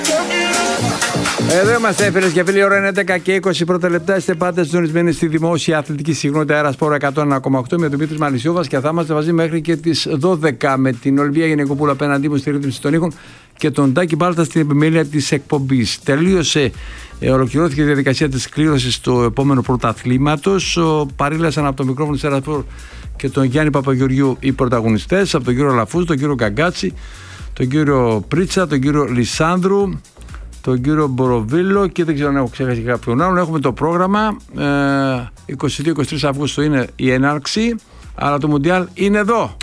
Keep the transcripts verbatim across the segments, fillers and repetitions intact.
Εδώ είμαστε, φίλες και φίλοι. Η ώρα είναι έντεκα και είκοσι πρώτα λεπτά. Είστε πάντα συντονισμένοι στη δημόσια αθλητική συχνότητα Αέρα Σπόρο εκατό ένα κόμμα οκτώ με τον Δημήτρη Μαλισσιώβας και θα είμαστε μαζί μέχρι και τις δώδεκα με την Ολυμπία Γενικοπούλου απέναντί μου στη ρύθμιση των ήχων και τον Τάκη Μπάλτα στην επιμέλεια της εκπομπής. Τελείωσε, ε, ολοκληρώθηκε η διαδικασία της κλήρωσης του επόμενου πρωταθλήματος. Παρήλασαν από το μικρόφωνο της Αέρα Σπόρο και τον Γιάννη Παπαγεωργιού οι πρωταγωνιστές, από τον κύριο Λαφούζ, τον κύριο Γκαγκάτσι, τον κύριο Πρίτσα, τον κύριο Λισάνδρου, τον κύριο Μποροβίλο και δεν ξέρω αν έχω ξεχάσει κάποιον άλλον. Έχουμε το πρόγραμμα. Ε, είκοσι δύο είκοσι τρεις Αυγούστου είναι η έναρξη, αλλά το Μουντιάλ είναι εδώ.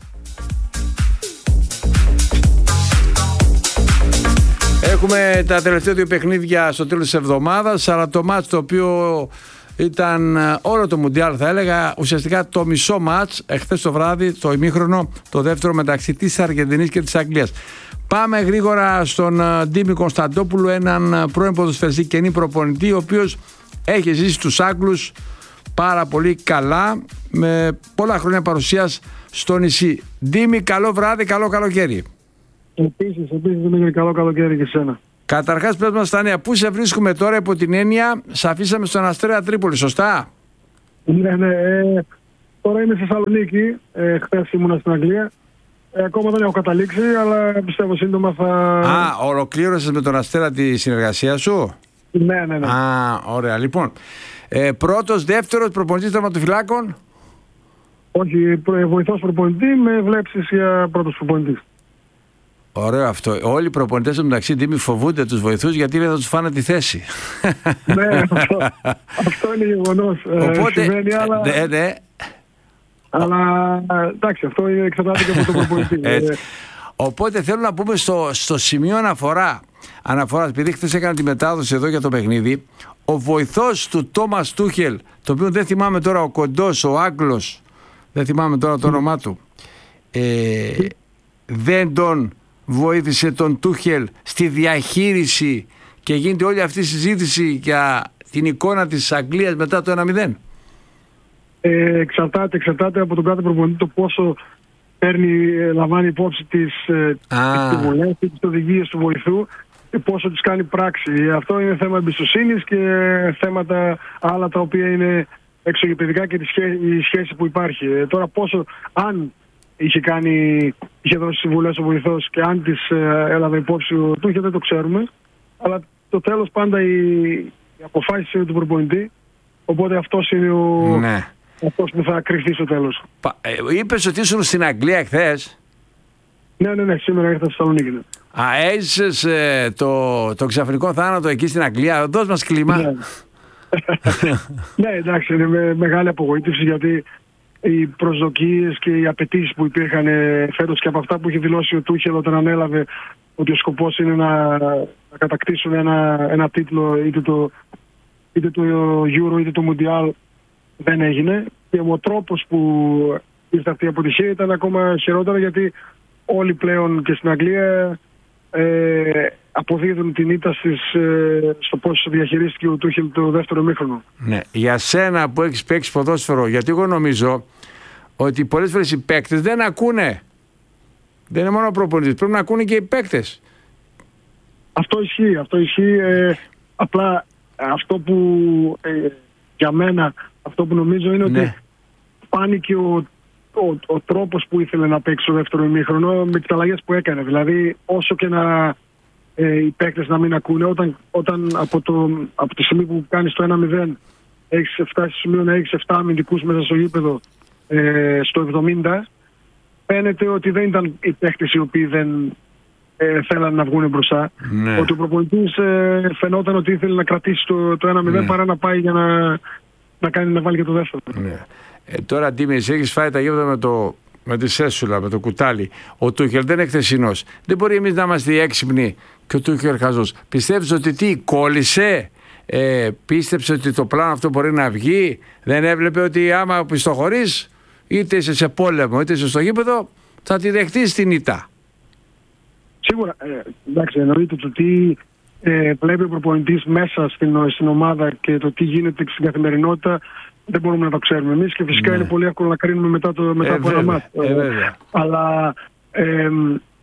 Έχουμε τα τελευταία δύο παιχνίδια στο τέλος της εβδομάδας, αλλά το μάτς το οποίο ήταν όλο το Μουντιάλ, θα έλεγα, ουσιαστικά το μισό μάτς, εχθές το βράδυ, το ημίχρονο, το δεύτερο μεταξύ της Αργεντινής και της Αγγλίας. Πάμε γρήγορα στον Ντίμη Κωνσταντόπουλο, έναν πρώην ποδοσφαιριστή καινή προπονητή, ο οποίος έχει ζήσει τους Άγγλους πάρα πολύ καλά, με πολλά χρόνια παρουσίας στο νησί. Ντίμη, καλό βράδυ, καλό καλοκαίρι. Επίσης, επίσης είναι καλό καλοκαίρι και σένα. Καταρχάς, πες μας τα νέα. Πού σε βρίσκουμε τώρα, υπό την έννοια, σε αφήσαμε στον Αστέρα Τρίπολη, σωστά? Ναι, ναι. Ε, τώρα είμαι στη Θεσσαλονίκη. Ε, χθες ήμουνα στην Αγγλία. Ε, ακόμα δεν έχω καταλήξει, αλλά πιστεύω σύντομα θα... Α, ολοκλήρωσες με τον Αστέρα τη συνεργασία σου? Ναι, ναι, ναι. Α, ωραία. Λοιπόν, ε, πρώτος, δεύτερος προπονητής τερματοφυλάκων? Όχι, βοηθός προπονητή με βλέψεις για πρώτος προπονητής. Ωραίο αυτό. Όλοι οι προπονητές μεταξύ Ντίμη φοβούνται τους βοηθούς γιατί δεν θα τους φάνε τη θέση. Ναι, αυτό, αυτό είναι γεγονός. Οπότε, ε, συμβαίνει, αλλά... ναι, ναι. Αλλά εντάξει, αυτό εξαρτάται και από τον προπονητή. Οπότε θέλω να πούμε στο, στο σημείο αναφορά, αναφοράς, επειδή χθες έκανα τη μετάδοση εδώ για το παιχνίδι, ο βοηθός του Τόμας Τούχελ, το οποίο δεν θυμάμαι τώρα, ο κοντός, ο Άγγλος, δεν θυμάμαι τώρα το όνομά του, ε, δεν τον βοήθησε τον Τούχελ στη διαχείριση και γίνεται όλη αυτή η συζήτηση για την εικόνα της Αγγλίας μετά το ένα μηδέν. Ε, εξαρτάται, εξαρτάται από τον κάθε προπονητή το πόσο παίρνει, λαμβάνει υπόψη τις συμβουλές και τις οδηγίες του βοηθού και πόσο τις κάνει πράξη. Αυτό είναι θέμα εμπιστοσύνης και θέματα άλλα τα οποία είναι εξωγηπαιδικά και τη σχέση, η σχέση που υπάρχει. Ε, τώρα πόσο, αν είχε, κάνει, είχε δώσει συμβουλές ο βοηθός και αν τις ε, έλαβε υπόψη ο Τούχελ, δεν το ξέρουμε. Αλλά το τέλος πάντα η, η αποφάσεις είναι του προπονητή. Οπότε αυτός είναι ο... Ναι. αυτός που θα κρυφτεί στο τέλος. Ε, είπες ότι ήσουν στην Αγγλία εχθές. Ναι, ναι, ναι, σήμερα ήρθα στη Θεσσαλονίκη. Ναι. Α, έζησες ε, το, το ξαφνικό θάνατο εκεί στην Αγγλία. Δώσ' μας κλίμα. Ναι, ναι, εντάξει, είναι με, μεγάλη απογοήτευση γιατί οι προσδοκίες και οι απαιτήσεις που υπήρχαν φέτος και από αυτά που είχε δηλώσει ο Τούχελ όταν ανέλαβε ότι ο σκοπός είναι να, να κατακτήσουν ένα, ένα τίτλο, είτε το, είτε το Euro είτε το Mundial, δεν έγινε. Και ο τρόπος που ήρθε αυτή η αποτυχία ήταν ακόμα χειρότερο γιατί όλοι πλέον και στην Αγγλία ε, αποδίδουν την ήττα στις, ε, στο πώς διαχειρίστηκε ο Τούχελ το δεύτερο ημίχρονο. Ναι. Για σένα που έχεις παίξει ποδόσφαιρο, γιατί εγώ νομίζω ότι πολλές φορές οι παίκτες δεν ακούνε. Δεν είναι μόνο ο προπονητής, πρέπει να ακούνε και οι παίκτες. Αυτό ισχύει, αυτό ισχύει. Ε, απλά αυτό που ε, για μένα, αυτό που νομίζω είναι ναι. ότι φάνηκε ο, ο, ο τρόπος που ήθελε να παίξει το δεύτερο ημίχρονο με τις αλλαγές που έκανε. Δηλαδή όσο και να ε, οι παίκτες να μην ακούνε, όταν, όταν από, το, από τη στιγμή που κάνεις το ένα μηδέν έχεις φτάσει στο σημείο να έχεις επτά αμυντικούς μέσα στο γήπεδο ε, στο εβδομήντα, φαίνεται ότι δεν ήταν οι παίκτες οι οποίοι δεν ε, θέλαν να βγουν μπροστά. Ναι. Ότι ο προπονητής ε, φαινόταν ότι ήθελε να κρατήσει το, το ένα μηδέν ναι. παρά να πάει για να, να κάνει να βάλει και το δεύτερο. Ναι. Ε, τώρα Ντίμη, εσύ έχεις φάει τα γήπεδα με, το, με τη σέσουλα, με το κουτάλι. Ο Τούχελ δεν είναι χθεσινός. Δεν μπορεί εμείς να είμαστε έξυπνοι και ο Τούχελ χαζός. Πιστεύεις ότι τι, κόλλησε, ε, πίστεψε ότι το πλάνο αυτό μπορεί να βγει, δεν έβλεπε ότι άμα πιστοχωρείς, είτε είσαι σε πόλεμο είτε είσαι στο γήπεδο, θα τη δεχτείς την ήττα. Σίγουρα, ε, εντάξει, εννοείται το τι ε, βλέπει ο προπονητής μέσα στην, στην ομάδα και το τι γίνεται στην καθημερινότητα δεν μπορούμε να το ξέρουμε εμείς και φυσικά ναι. είναι πολύ εύκολο να κρίνουμε μετά, το, μετά ε, από ένα μάτι. Ε, αλλά ε,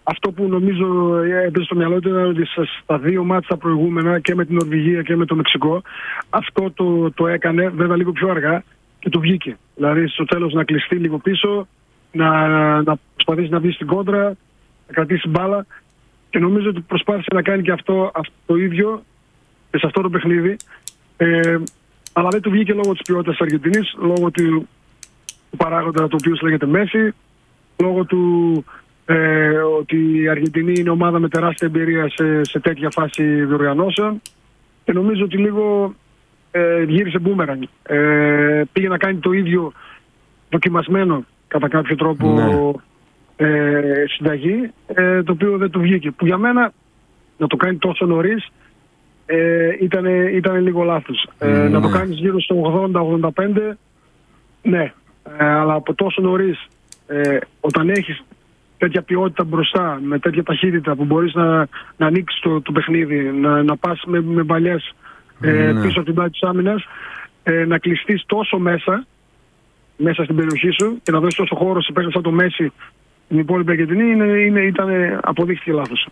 αυτό που νομίζω έπαιζε στο μυαλό του ήταν ότι στα δύο μάτς τα προηγούμενα και με την Νορβηγία και με το Μεξικό, αυτό το, το έκανε βέβαια λίγο πιο αργά και του βγήκε. Δηλαδή στο τέλος να κλειστεί λίγο πίσω, να, να προσπαθήσει να βγει στην κόντρα, να κρατήσει μπάλα, και νομίζω ότι προσπάθησε να κάνει και αυτό, αυτό το ίδιο και σε αυτό το παιχνίδι. Ε, αλλά δεν του βγήκε λόγω της ποιότητας της Αργεντινής, λόγω του, του παράγοντα το οποίο λέγεται Μέση, λόγω του ε, ότι η Αργεντινή είναι ομάδα με τεράστια εμπειρία σε, σε τέτοια φάση διοργανώσεων, και νομίζω ότι λίγο ε, γύρισε μπούμερανγκ. Ε, πήγε να κάνει το ίδιο δοκιμασμένο κατά κάποιο τρόπο, ναι, ε, συνταγή, ε, το οποίο δεν του βγήκε. Που για μένα να το κάνει τόσο νωρίς ε, ήταν, ήταν λίγο λάθος. Ε, ναι. Να το κάνεις γύρω στο ογδόντα ογδόντα πέντε, ναι, ε, αλλά από τόσο νωρίς, ε, όταν έχεις τέτοια ποιότητα μπροστά, με τέτοια ταχύτητα που μπορείς να, να ανοίξεις το, το παιχνίδι, να, να πας με, με μπαλιές ε, ναι. πίσω από την πλάτη της άμυνας, ε, να κλειστείς τόσο μέσα, μέσα στην περιοχή σου και να δώσεις τόσο χώρο σε παίκτες σαν το Μέση, την υπόλοιπη Αργεντινή, είναι, είναι, ήταν, αποδείχθηκε λάθος.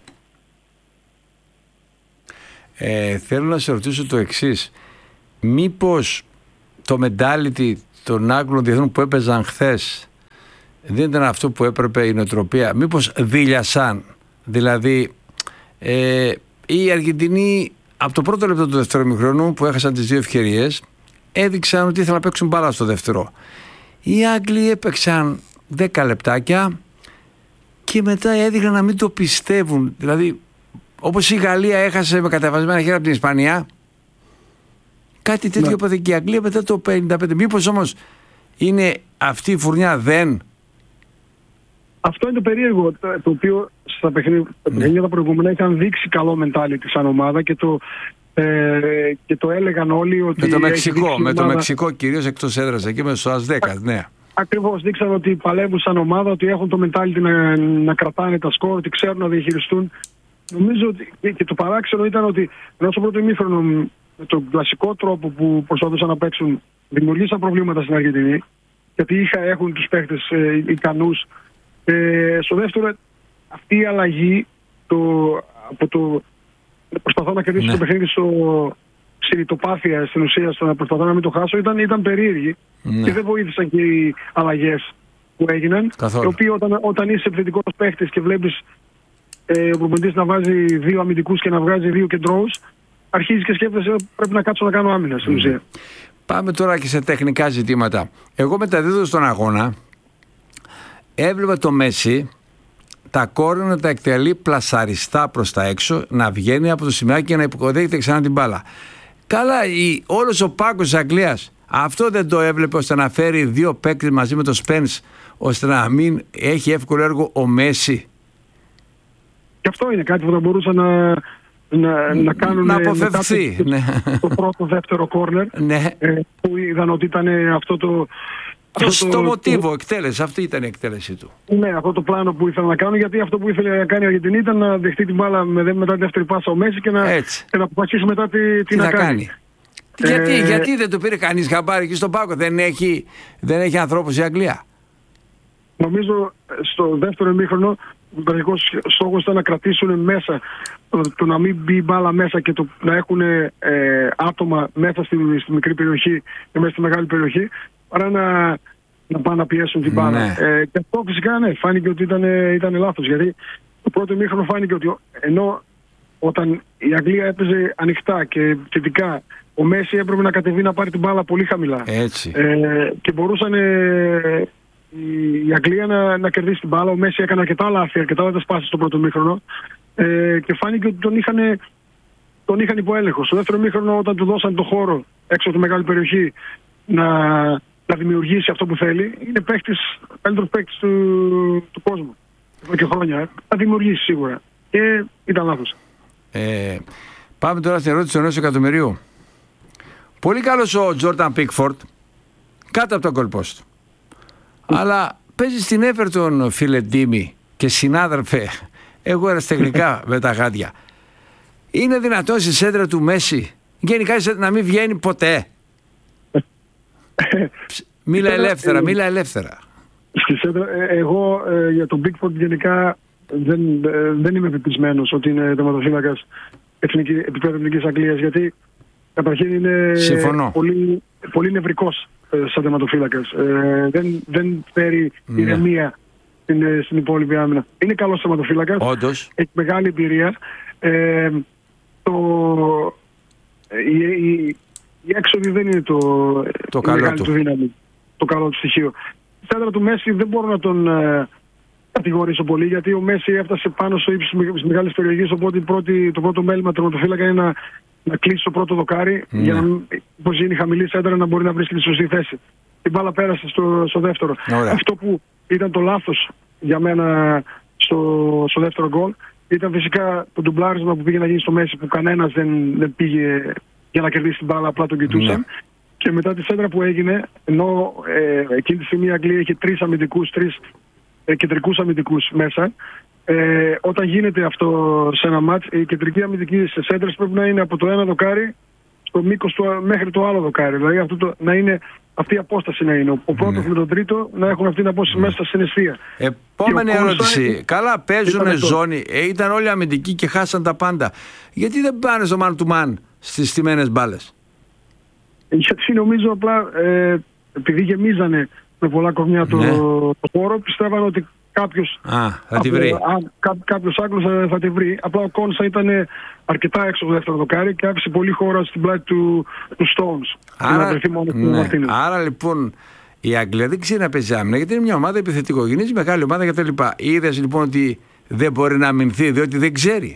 Ε, θέλω να σε ρωτήσω το εξής. Μήπως το mentality των Άγγλων διεθνών που έπαιζαν χθες δεν ήταν αυτό που έπρεπε η νοοτροπία? Μήπως δίλιασαν? Δηλαδή ε, οι Αργεντινοί από το πρώτο λεπτό του δεύτερου ημιχρόνου που έχασαν τις δύο ευκαιρίες έδειξαν ότι ήθελαν να παίξουν μπάλα στο δεύτερο. Οι Άγγλοι έπαιξαν δέκα λεπτάκια και μετά έδειχναν να μην το πιστεύουν. Δηλαδή όπως η Γαλλία έχασε με κατεβασμένα χέρια από την Ισπανία, κάτι τέτοιο ναι. έπαθε και η Αγγλία μετά το πενήντα πέντε. Μήπως όμως είναι αυτή η φουρνιά δεν? Αυτό είναι το περίεργο, το οποίο στα παιχνίδια ναι. τα προηγούμενα είχαν δείξει καλό mentality σαν ομάδα και το, ε, και το έλεγαν όλοι ότι... Με το Μεξικό, με το Μεξικό κυρίως εκτός έδρας, εκεί με στο Ασδέκα, ναι. Ακριβώς, δείξαν ότι παλεύουν σαν ομάδα, ότι έχουν το mentality να, να κρατάνε τα σκορ, ότι ξέρουν να διαχειριστούν. Νομίζω ότι και το παράξενο ήταν ότι ενώ στο πρώτο ημίχρονο με τον κλασικό τρόπο που προσπαθούσαν να παίξουν δημιουργήσαν προβλήματα στην Αργεντινή, γιατί είχα, έχουν τους παίχτες ε, ικανούς. Ε, στο δεύτερο, αυτή η αλλαγή το, από το προσπαθώ να κερδίσω ναι. το παιχνίδι στο συνειδητοπάθεια, στην ουσία, στο να προσπαθώ να μην το χάσω, ήταν, ήταν περίεργη ναι. και δεν βοήθησαν και οι αλλαγές που έγιναν. Οι οποίοι όταν, όταν είσαι επιθετικός παίχτης και βλέπεις ε, ο προπονητής να βάζει δύο αμυντικούς και να βγάζει δύο κεντρώους, αρχίζεις και σκέφτεσαι πρέπει να κάτσω να κάνω άμυνα στην ουσία. Πάμε τώρα και σε τεχνικά ζητήματα. Εγώ μεταδίδω στον αγώνα, έβλεπα το Μέση τα κόρνερ να τα εκτελεί πλασαριστά προς τα έξω, να βγαίνει από το σημείο και να υποδέχεται ξανά την μπάλα. Καλά, η, όλος ο πάγκος της Αγγλίας αυτό δεν το έβλεπε ώστε να φέρει δύο παίκτες μαζί με τον Σπένς, ώστε να μην έχει εύκολο έργο ο Μέση. Και αυτό είναι κάτι που θα μπορούσαν να, να, να κάνουν να αποφευθεί το, ναι. το πρώτο δεύτερο κόρνερ ναι. ε, που είδαν ότι ήταν αυτό το Το, αυτό το μοτίβο το... εκτέλεση, αυτή ήταν η εκτέλεση του. Ναι, αυτό το πλάνο που ήθελα να κάνω, γιατί αυτό που ήθελε να κάνει η Αργεντινή ήταν να δεχτεί την μπάλα με, μετά τη δεύτερη πάσα ο Μέση και να, και να αποφασίσει μετά τι, τι να κάνει. κάνει. Ε... Γιατί, γιατί δεν το πήρε κανείς χαμπάρι εκεί στον πάγκο, δεν έχει, δεν έχει ανθρώπους η Αγγλία? Νομίζω στο δεύτερο ημίχρονο ο βασικός στόχος ήταν να κρατήσουν μέσα, το, το να μην μπει η μπάλα μέσα και το να έχουν ε, άτομα μέσα στη, στη μικρή περιοχή και μέσα στη μεγάλη περιοχή, παρά να, να πάνε να πιέσουν την μπάλα. Ναι. Ε, και αυτό φυσικά ναι, φάνηκε ότι ήταν, ήταν λάθος. Γιατί το πρώτο ημίχρονο φάνηκε ότι ενώ όταν η Αγγλία έπαιζε ανοιχτά και θετικά, ο Μέση έπρεπε να κατεβεί να πάρει την μπάλα πολύ χαμηλά. Έτσι. Ε, και μπορούσαν ε, η Αγγλία να, να κερδίσει την μπάλα. Ο Μέση έκανε αρκετά λάθη, αρκετά λάθη σπάσεις στο πρώτο ημίχρονο. Ε, και φάνηκε ότι τον είχαν, τον είχαν υπό έλεγχο. Στο δεύτερο ημίχρονο, όταν του δώσαν το χώρο έξω από τη μεγάλη περιοχή να, να δημιουργήσει αυτό που θέλει, είναι παίκτης, καλύτερος παίκτης του, του κόσμου. Εδώ και χρόνια. Θα δημιουργήσει σίγουρα. Και ήταν λάθος. Ε, πάμε τώρα στην ερώτηση του ενός εκατομμυρίου. Πολύ καλός ο Τζόρνταν Πίκφορντ κάτω από τον κόλπος του. Mm. Αλλά παίζει στην Everton, φίλε Ντίμη και συνάδελφε. Εγώ αεραστεχνικά με τα γάντια. Είναι δυνατόν στη σέντρα του Μέση γενικά να μην βγαίνει ποτέ? Μίλα ελεύθερα, μίλα ελεύθερα. Στη σέντρα, εγώ ε, για τον Bigford γενικά δεν, δεν είμαι πεπισμένος ότι είναι τερματοφύλακας επίπεδο Εθνικής Αγγλίας, γιατί καταρχήν είναι πολύ, πολύ νευρικός σαν τερματοφύλακας. Ε, δεν, δεν φέρει ναι. ηρεμία στην, στην υπόλοιπη άμυνα. Είναι καλός τερματοφύλακας. Όντως. Έχει μεγάλη εμπειρία. Ε, το, η, η, η έξοδη δεν είναι το, το καλό του. του δύναμη, το καλό του στοιχείο. Η σέντρα του Μέση δεν μπορώ να τον ε, κατηγορήσω πολύ, γιατί ο Μέση έφτασε πάνω στο ύψος της μεγάλης περιοχής, οπότε πρώτη, το πρώτο μέλημα του τερματοφύλακα είναι να, να κλείσει το πρώτο δοκάρι, mm. για να πως γίνει χαμηλή σέντρα να μπορεί να βρίσκει τη σωστή θέση. Η μπάλα πέρασε στο, στο δεύτερο. Ωραία. Αυτό που ήταν το λάθος για μένα στο, στο δεύτερο γκολ ήταν φυσικά το ντουμπλάρισμα που πήγε να γίνει στο Μέση, που κανένας δεν, δεν πήγε για να κερδίσει την μπάλα, απλά τον κοιτούσαν. Mm. Και μετά τη σέντρα που έγινε, ενώ ε, εκείνη τη στιγμή η Αγγλία είχε τρεις αμυντικούς, τρεις ε, κεντρικούς αμυντικούς μέσα. Ε, όταν γίνεται αυτό σε ένα μάτς, η κεντρική αμυντική σε σέντρες πρέπει να είναι από το ένα δοκάρι στο μήκος του, μέχρι το άλλο δοκάρι. Δηλαδή αυτό το, να είναι, αυτή η απόσταση να είναι. Ο πρώτος mm. με τον τρίτο να έχουν αυτή την απόσταση mm. μέσα στα συναισθία. Επόμενη ερώτηση. Ήταν... Καλά, παίζουν ζώνη. Ε, ήταν όλοι αμυντικοί και χάσαν τα πάντα. Γιατί δεν πάνε στο man to man στις στημένες μπάλες? Γιατί νομίζω απλά ε, επειδή γεμίζανε με πολλά κορμιά το, ναι. το χώρο, πιστεύανε ότι κάποιος, Α, θα τη βρει. Α, κά, κάποιος Άγγλος θα, θα τη βρει. Απλά ο Κόνσα ήταν αρκετά έξω το δεύτερο δοκάρι και άφησε πολύ χώρα στην πλάτη του, του Stones. Άρα, ναι. Άρα λοιπόν η Αγγλία δεν ξέρει να παίζει άμυνα, γιατί είναι μια ομάδα επιθετικογενής, μεγάλη ομάδα κτλ. Είδες λοιπόν ότι δεν μπορεί να αμυνθεί διότι δεν ξέρει.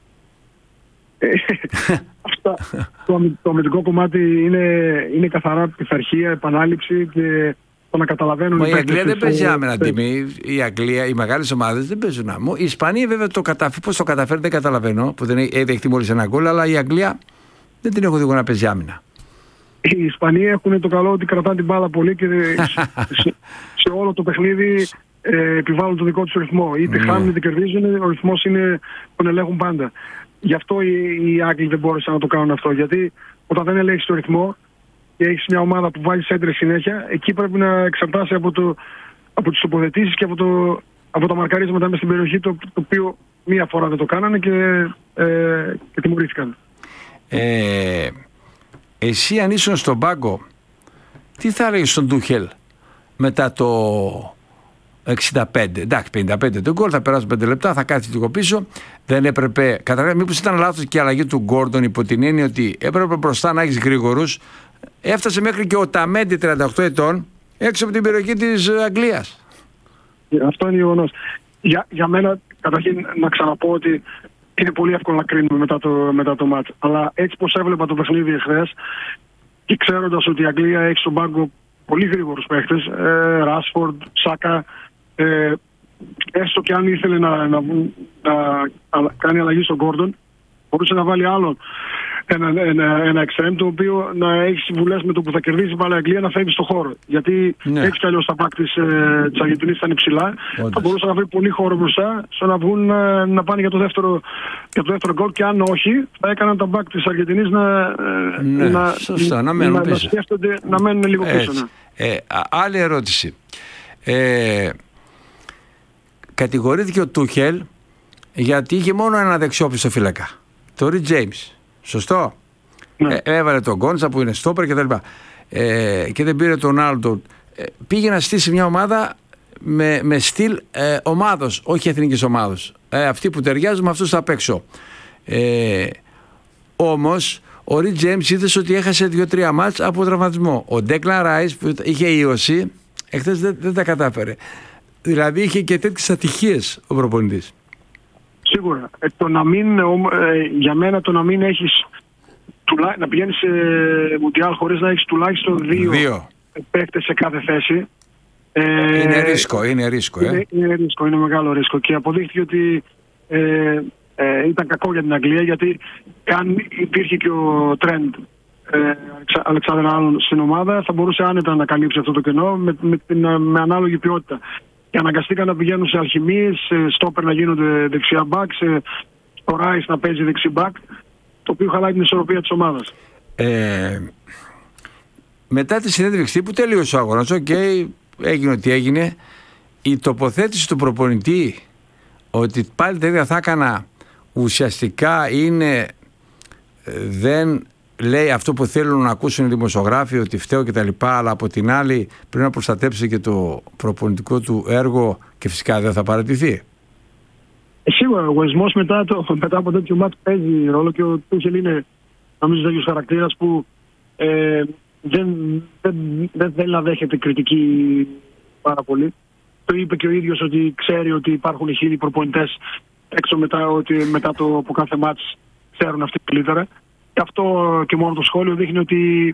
Αυτά, το, το αμυντικό κομμάτι είναι, είναι καθαρά πειθαρχία, επανάληψη και το να καταλαβαίνουν. Μα η Αγγλία δεν παίζει άμυνα, Τιμή. Η Αγγλία, οι μεγάλες ομάδες δεν παίζουν άμυνα. Η Ισπανία βέβαια το καταφέρει. Πώς το καταφέρει δεν καταλαβαίνω, που δεν έχει δεχτεί μόλις ένα γκολ, αλλά η Αγγλία δεν την έχω δει να παίζει άμυνα. Οι Ισπανοί έχουν το καλό ότι κρατάνε την μπάλα πολύ και σε, σε όλο το παιχνίδι ε, επιβάλλουν το δικό τους ρυθμό. Είτε χάνουν είτε κερδίζουν, ο ρυθμός είναι τον ελέγχουν πάντα. Γι' αυτό οι, οι Άγγλοι δεν μπόρεσαν να το κάνουν αυτό. Γιατί όταν δεν ελέγχεις το ρυθμό και έχεις μια ομάδα που βάζει σέντρες συνέχεια, εκεί πρέπει να εξαρτάσει από, το, από τις τοποθετήσεις και από, το, από τα μαρκαρίσματα μέσα στην περιοχή, το, το οποίο μία φορά δεν το κάνανε και, ε, και τιμωρήθηκαν. Ε, εσύ αν ήσουν στον πάγκο, τι θα έλεγες στον Τούχελ μετά το εξήντα πέντε, εντάξει, πενήντα πέντε το γκολ, θα περάσουν πέντε λεπτά, θα κάτσει λίγο πίσω. Δεν έπρεπε, καταρχάς, μήπως ήταν λάθος και η αλλαγή του Γκόρντον υπό την έννοια ότι έπρεπε μπροστά να έχεις γρήγορους. Έφτασε μέχρι και ο Ταμέντι τριάντα οκτώ ετών έξω από την περιοχή της Αγγλίας. Αυτό είναι γεγονός. Για, για μένα, καταρχήν, να ξαναπώ ότι είναι πολύ εύκολο να κρίνουμε μετά το, μετά το μάτς. Αλλά έτσι πως έβλεπα το παιχνίδι εχθές και ξέροντας ότι η Αγγλία έχει στον πάγκο πολύ γρήγορους παίχτες, ε, Ράσφορντ, Σάκα, ε, έστω και αν ήθελε να, να, να, να κάνει αλλαγή στον Γκόρντον, μπορούσε να βάλει άλλον ένα, ένα, ένα εξτρέμ, το οποίο να έχει συμβουλές με το που θα κερδίσει η μπάλα η Αγγλία να φεύγει στον χώρο. Γιατί ναι. έτσι κι αλλιώς τα μπακ της, ε, της Αργεντινής ήταν υψηλά. Όντως. Θα μπορούσε να βρει πολύ χώρο μπροστά, στο να βγουν να, να πάνε για το δεύτερο, για το δεύτερο γκολ, και αν όχι, θα έκαναν τα μπακ της Αργεντινής να, ναι, να, σωστά, να, μένουν να, πίσω. να σκέφτονται να μένουν λίγο πίσω. Ναι. Ε, άλλη ερώτηση. Ε, κατηγορήθηκε ο Τούχελ γιατί είχε μόνο ένα δεξιόπιστο φύλακα, το Ρι Τζέιμς. Σωστό. Ναι. Ε, έβαλε τον Γκόντσα που είναι στόπερ και τα λοιπά. Ε, και δεν πήρε τον Ρόναλντο. Ε, πήγε να στήσει μια ομάδα με, με στυλ ε, ομάδος, όχι εθνικής ομάδος. Ε, αυτοί που ταιριάζουν με αυτούς θα παίξω. Ε, όμως ο Ρι Τζέιμς είδες ότι έχασε δύο τρία μάτς από τραυματισμό. Ο Ντέκλαν Ράις που είχε ίωση εχθές δεν, δεν τα κατάφερε. Δηλαδή είχε και τέτοιες ατυχίες ο προπονητής. Σίγουρα. Ε, το να μην, ε, για μένα το να μην έχεις τουλά, να πηγαίνεις σε Μουντιάλ χωρίς να έχεις τουλάχιστον δύο, δύο. παίκτες σε κάθε θέση. Ε, είναι ρίσκο, είναι ρίσκο. Είναι, ε. είναι ρίσκο, είναι μεγάλο ρίσκο. Και αποδείχθηκε ότι ε, ε, ήταν κακό για την Αγγλία, γιατί αν υπήρχε και ο Τρέντ ε, Αλεξάνδρου Άρνολντ στην ομάδα, θα μπορούσε άνετα να καλύψει αυτό το κενό με, με, με, με ανάλογη ποιότητα. Και αναγκαστήκαν να πηγαίνουν σε αλχημίες, σε στόπερ να γίνονται δεξιά μπακ, σε στο Ράις να παίζει δεξί μπακ, το οποίο χαλάει την ισορροπία της ομάδας. Ε, μετά τη συνέντευξη που τελείωσε ο αγώνας, okay, έγινε ό,τι έγινε, η τοποθέτηση του προπονητή ότι πάλι τα ίδια θα έκανα. Ουσιαστικά είναι, δεν λέει αυτό που θέλουν να ακούσουν οι δημοσιογράφοι, ότι φταίω και τα λοιπά, αλλά από την άλλη πρέπει να προστατέψει και το προπονητικό του έργο και φυσικά δεν θα παραιτηθεί. Ε, σίγουρα ο εγωισμός μετά, μετά από τέτοιο μάτς παίζει ρόλο και ο Τούχελ είναι, νομίζω, τέτοιος χαρακτήρας που ε, δεν, δεν, δεν θέλει να δέχεται κριτική πάρα πολύ. Το είπε και ο ίδιος ότι ξέρει ότι υπάρχουν χίλιοι προπονητές έξω μετά, ότι μετά το από κάθε μάτς ξέρουν αυτοί καλύτερα. Και αυτό και μόνο το σχόλιο δείχνει ότι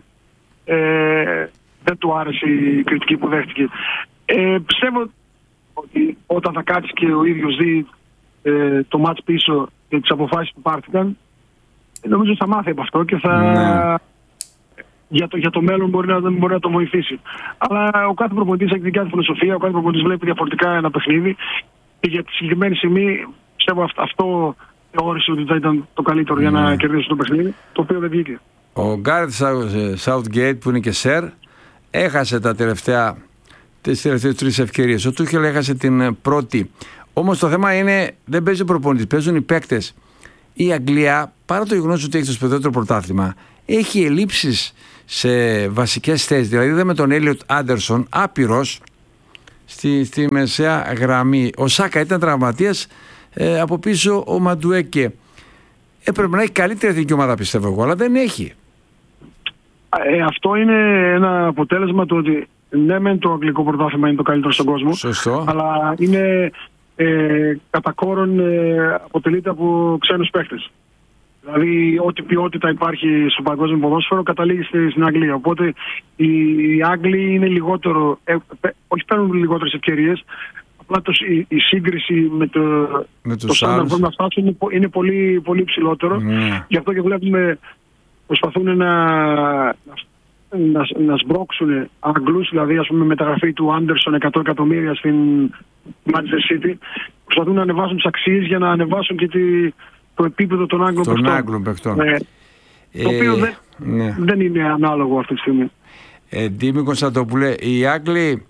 ε, δεν του άρεσε η κριτική που δέχτηκε. Ε, πιστεύω ότι όταν θα κάτσει και ο ίδιος δει ε, το μάτς πίσω και τις αποφάσεις που πάρθηκαν, νομίζω θα μάθει από αυτό και θα... Ναι. Για το, για το μέλλον μπορεί να, μπορεί να το βοηθήσει. Αλλά ο κάθε προπονητής έχει δικιά του φιλοσοφία, ο κάθε προπονητής βλέπει διαφορετικά ένα παιχνίδι και για τη συγκεκριμένη στιγμή πιστεύω αυτό, αυτό θεώρησε ότι θα ήταν το καλύτερο mm. για να κερδίσει το παιχνίδι, το οποίο δεν βγήκε. Ο Γκάρετ Southgate, που είναι και σερ, έχασε τα τελευταία, τις τελευταίες τρεις ευκαιρίες. Ο Τούχελ έχασε την πρώτη. Όμως το θέμα είναι, δεν παίζει ο προπονητής, παίζουν οι παίκτες. Η Αγγλία, παρά το γεγονός ότι έχει το σπουδαιότερο πρωτάθλημα, έχει ελλείψεις σε βασικές θέσεις. Δηλαδή είδαμε με τον Έλιοτ Άντερσον άπειρος στη, στη μεσαία γραμμή. Ο Σάκα ήταν τραυματίας, ε, από πίσω ο Μαντουέκε. Έπρεπε να έχει καλύτερη εθνική ομάδα, πιστεύω εγώ, αλλά δεν έχει. Ε, αυτό είναι ένα αποτέλεσμα του ότι ναι, μεν το αγγλικό πρωτάθλημα είναι το καλύτερο στον κόσμο. Σωστό. Αλλά είναι ε, κατά κόρον ε, αποτελείται από ξένους παίχτες. Δηλαδή, ό,τι ποιότητα υπάρχει στο παγκόσμιο ποδόσφαιρο καταλήγει στην Αγγλία. Οπότε οι Άγγλοι είναι λιγότερο, ε, όχι παίρνουν λιγότερες ευκαιρίες. Απλά το, η, η σύγκριση με το, με το στάνταρ που να φτάσουν είναι, είναι πολύ, πολύ ψηλότερο. Mm. Γι' αυτό και βλέπουμε προσπαθούν να, να, να σμπρώξουν Αγγλούς, δηλαδή ας πούμε μεταγραφή του Άντερσον εκατό εκατομμύρια στην Manchester City. Προσπαθούν να ανεβάσουν τις αξίες για να ανεβάσουν και τη, το επίπεδο των Άγγλων παιχτών. Άγγλων παιχτών. Ε, το οποίο ε, δεν, ναι. δεν είναι ανάλογο αυτή τη στιγμή. Ε, Ντίμη Κωνσταντοπούλε, οι Άγγλοι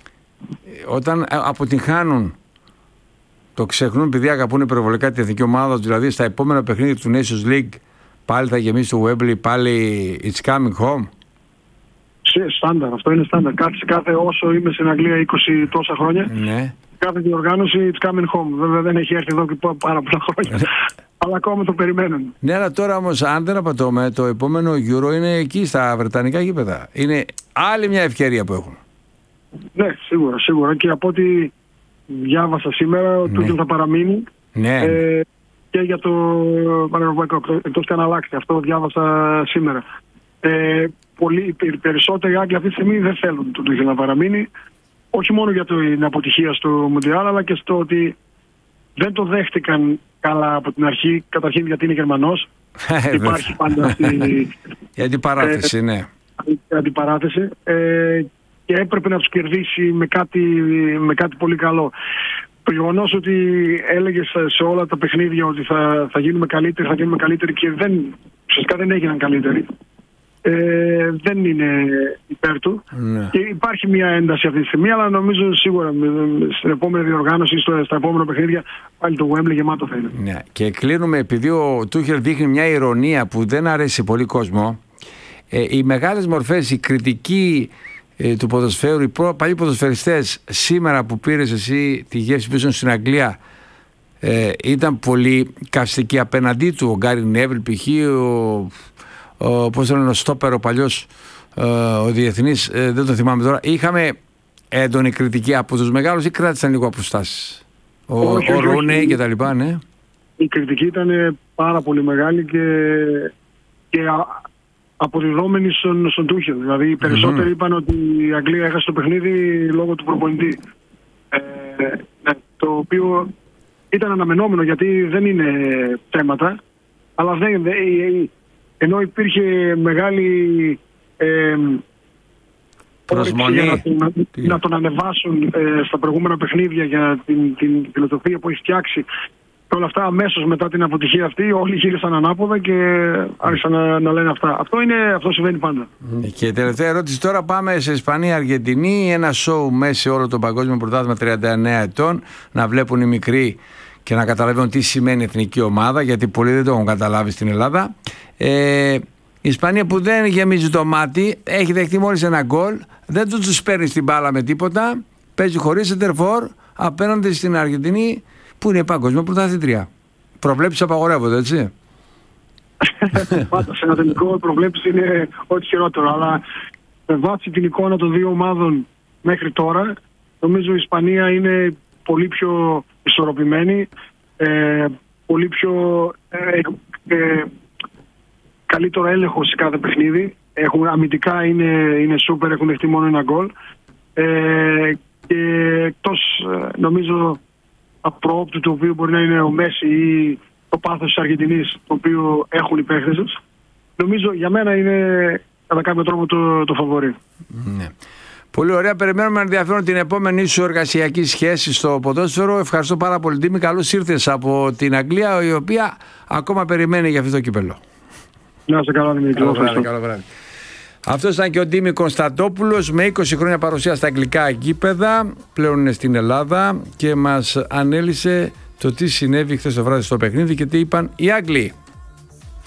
όταν αποτυγχάνουν, το ξεχνούν επειδή αγαπούν υπερβολικά την εθνική ομάδα, δηλαδή στα επόμενα παιχνίδια του Nations League πάλι θα γεμίσει το Wembley, πάλι it's coming home. Στάνταρ, αυτό είναι στάνταρ. Κάθε, κάθε όσο είμαι στην Αγγλία είκοσι τόσα χρόνια, ναι. κάθε διοργάνωση it's coming home. Βέβαια δεν έχει έρθει εδώ και πάρα πολλά χρόνια. Αλλά ακόμα το περιμένουν. Ναι, αλλά τώρα όμως, αν δεν απατώμε, το επόμενο Euro είναι εκεί στα βρετανικά γήπεδα. Είναι άλλη μια ευκαιρία που έχουν. Ναι, σίγουρα, σίγουρα. Και από ό,τι διάβασα σήμερα, ο ναι. Τούχελ θα παραμείνει. Ναι. Ε, και για το Πανευρωπαϊκό, εκτός και αν αλλάξει. Αυτό διάβασα σήμερα. Ε, πολλοί, περισσότεροι Άγγλοι αυτή τη στιγμή δεν θέλουν τον Τούχελ να παραμείνει. Όχι μόνο για την αποτυχία στο Μουντιάλ, αλλά και στο ότι δεν το δέχτηκαν καλά από την αρχή. Καταρχήν γιατί είναι Γερμανός. Υπάρχει πάντα αυτή η αντιπαράθεση, ναι. Η αντιπαράθεση. Ε, και έπρεπε να τους κερδίσει με κάτι, με κάτι πολύ καλό. Το γεγονός ότι έλεγε σε όλα τα παιχνίδια ότι θα, θα γίνουμε καλύτεροι, θα γίνουμε καλύτεροι και δεν, ουσιαστικά δεν έγιναν καλύτεροι. Ε, δεν είναι υπέρ του. Ναι. Και υπάρχει μια ένταση αυτή τη στιγμή, αλλά νομίζω σίγουρα στην επόμενη διοργάνωση ή στα επόμενα παιχνίδια πάλι το Wembley γεμάτο θα είναι. Ναι. Και κλείνουμε, επειδή ο Τούχελ δείχνει μια ηρωνία που δεν αρέσει πολύ κόσμο. Ε, οι μεγάλες μορφές, η κριτική ε, του ποδοσφαίρου, οι παλιοί ποδοσφαιριστές σήμερα που πήρες εσύ τη γεύση πίσω στην Αγγλία, ε, ήταν πολύ καυστική απέναντί του. Ο Γκάρι Νέβιλ π.χ., ο Ο, πώς λένε, ο Στόπερ, ο παλιός, ε, ο διεθνής, ε, δεν το θυμάμαι τώρα. Είχαμε έντονη κριτική από τους μεγάλους ή κράτησαν λίγο αποστάσεις? Ο, όχι, ο Ρούνεϊ και τα λοιπά, ναι. Η κριτική ήταν πάρα πολύ μεγάλη και, και αποδεδομένη στον, στον Τούχελ. Δηλαδή οι περισσότεροι mm-hmm. είπαν ότι η Αγγλία έχασε το παιχνίδι λόγω του προπονητή. Ε, ναι, το οποίο ήταν αναμενόμενο γιατί δεν είναι θέματα, αλλά δεν, δεν ενώ υπήρχε μεγάλη ε, προσμονή για να τον, να τον ανεβάσουν ε, στα προηγούμενα παιχνίδια για την, την φιλοσοφία που έχει φτιάξει και όλα αυτά, αμέσως μετά την αποτυχία αυτή όλοι γύρισαν ανάποδα και άρχισαν να, να λένε αυτά. Αυτό, είναι, αυτό συμβαίνει πάντα. Και τελευταία ερώτηση τώρα, πάμε σε Ισπανία-Αργεντινή, ένα σοου μέσα σε όλο το παγκόσμιο πρωτάθλημα τριάντα εννέα ετών, να βλέπουν οι μικροί και να καταλαβαίνουν τι σημαίνει εθνική ομάδα, γιατί πολλοί δεν το έχουν καταλάβει στην Ελλάδα. Ε, η Ισπανία που δεν γεμίζει το μάτι, έχει δεχτεί μόλις ένα γκολ, δεν του τους παίρνει στην μπάλα με τίποτα, παίζει χωρίς σεντερφόρ απέναντι στην Αργεντινή που είναι παγκόσμια πρωταθλήτρια. Προβλέψεις απαγορεύονται, έτσι. Πάντα σε ένα τελικό οι προβλέψεις είναι ό,τι χειρότερο, αλλά με βάση την εικόνα των δύο ομάδων μέχρι τώρα, νομίζω η Ισπανία είναι πολύ πιο ισορροπημένη, ε, πολύ πιο ε, ε, καλύτερο έλεγχο σε κάθε παιχνίδι. Έχουν, αμυντικά είναι, είναι σούπερ, έχουν δεχτεί μόνο ένα γκολ. Ε, και εκτός νομίζω απρόοπτου του οποίου μπορεί να είναι ο Μέση ή το πάθος της Αργεντινής, το οποίο έχουν οι παίχτες τους, νομίζω για μένα είναι κατά κάποιο τρόπο το, το φαβορί. Ναι. Πολύ ωραία. Περιμένουμε ενδιαφέρον την επόμενη σου εργασιακή σχέση στο ποδόσφαιρο. Ευχαριστώ πάρα πολύ, Τίμη. Καλώς ήρθες από την Αγγλία, η οποία ακόμα περιμένει για αυτό το κύπελλο. Να σε καλά, Δημήτρη. Καλό βράδυ. Αυτός ήταν και ο Τίμη Κωνσταντόπουλος, με είκοσι χρόνια παρουσία στα αγγλικά γήπεδα. Πλέον είναι στην Ελλάδα και μας ανέλησε το τι συνέβη χθες το βράδυ στο παιχνίδι και τι είπαν οι Άγγλοι.